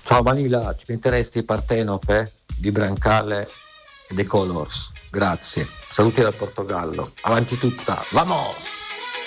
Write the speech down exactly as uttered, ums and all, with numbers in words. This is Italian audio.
Ciao Manila, ci metteresti Partenope di Brancale e The Colors? Grazie. Saluti dal Portogallo. Avanti tutta. Vamos!